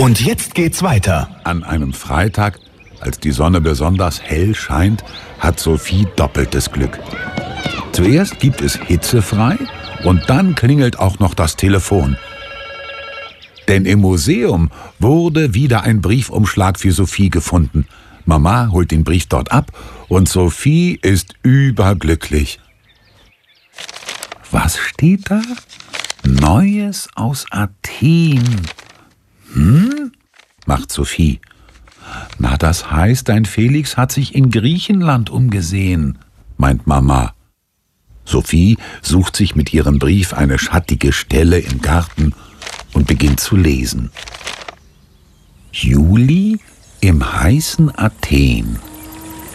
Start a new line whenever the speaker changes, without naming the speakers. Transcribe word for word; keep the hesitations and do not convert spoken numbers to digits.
Und jetzt geht's weiter.
An einem Freitag, als die Sonne besonders hell scheint, hat Sophie doppeltes Glück. Zuerst gibt es hitzefrei und dann klingelt auch noch das Telefon. Denn im Museum wurde wieder ein Briefumschlag für Sophie gefunden. Mama holt den Brief dort ab und Sophie ist überglücklich. Was steht da? Neues aus Athen. Hm? Macht Sophie. Na, das heißt, dein Felix hat sich in Griechenland umgesehen, meint Mama. Sophie sucht sich mit ihrem Brief eine schattige Stelle im Garten und beginnt zu lesen. Juli im heißen Athen.